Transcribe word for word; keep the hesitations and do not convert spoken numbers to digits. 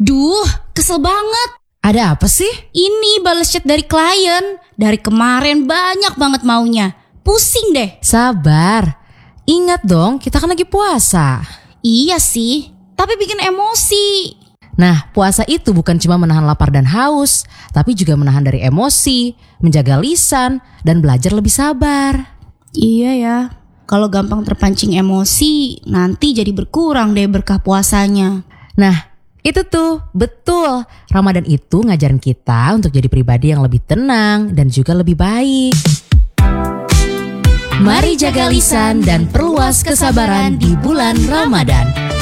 Duh, kesel banget. Ada apa sih? Ini balas chat dari klien. Dari kemarin banyak banget maunya. Pusing deh. Sabar. Ingat dong, kita kan lagi puasa. Iya sih, tapi bikin emosi. Nah, puasa itu bukan cuma menahan lapar dan haus, tapi juga menahan dari emosi, menjaga lisan, dan belajar lebih sabar. Iya ya, kalau gampang terpancing emosi, nanti jadi berkurang deh berkah puasanya. Nah, itu tuh, betul. Ramadan itu ngajarin kita untuk jadi pribadi yang lebih tenang dan juga lebih baik. Mari jaga lisan dan perluas kesabaran di bulan Ramadan.